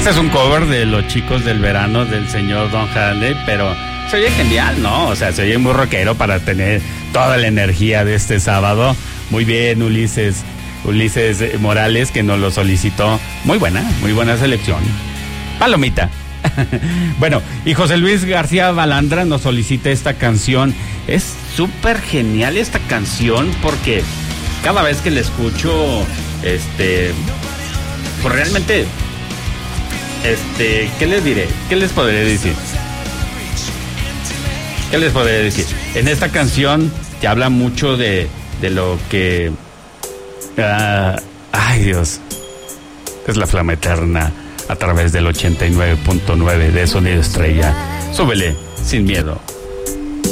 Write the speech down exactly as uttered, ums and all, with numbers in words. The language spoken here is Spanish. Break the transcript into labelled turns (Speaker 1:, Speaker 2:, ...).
Speaker 1: Este es un cover de Los Chicos del Verano del señor Don Henley, pero se oye genial, ¿no? O sea, se oye muy rockero para tener toda la energía de este sábado. Muy bien, Ulises, Ulises Morales, que nos lo solicitó. Muy buena, muy buena selección. Palomita. Bueno, y José Luis García Balandra nos solicita esta canción. Es súper genial esta canción porque cada vez que la escucho, este, pues realmente, este, ¿qué les diré? ¿Qué les podré decir? ¿Qué les podré decir? En esta canción te habla mucho de, de lo que, uh, ay Dios, es la flama eterna. A través del ochenta y nueve punto nueve de Sonido Estrella. Súbele, sin miedo.